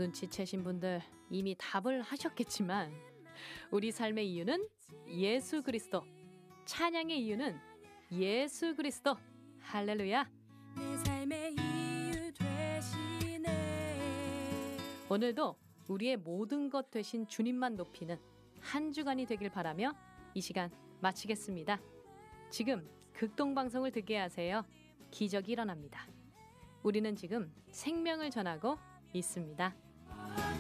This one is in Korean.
눈치채신 분들 이미 답을 하셨겠지만 우리 삶의 이유는 예수 그리스도, 찬양의 이유는 예수 그리스도. 할렐루야. 내 삶의 이유 되시네. 오늘도 우리의 모든 것 되신 주님만 높이는 한 주간이 되길 바라며 이 시간 마치겠습니다. 지금 극동방송을 듣게 하세요. 기적이 일어납니다. 우리는 지금 생명을 전하고 있습니다.